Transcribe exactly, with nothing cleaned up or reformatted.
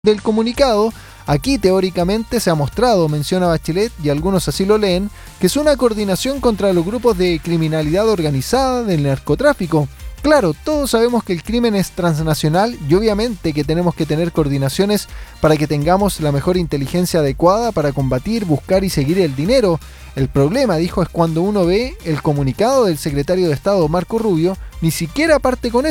del comunicado, aquí teóricamente se ha mostrado, menciona Bachelet, y algunos así lo leen, que es una coordinación contra los grupos de criminalidad organizada, del narcotráfico. Claro, todos sabemos que el crimen es transnacional y obviamente que tenemos que tener coordinaciones para que tengamos la mejor inteligencia adecuada para combatir, buscar y seguir el dinero. El problema, dijo, es cuando uno ve el comunicado del secretario de Estado Marco Rubio, ni siquiera parte con eso.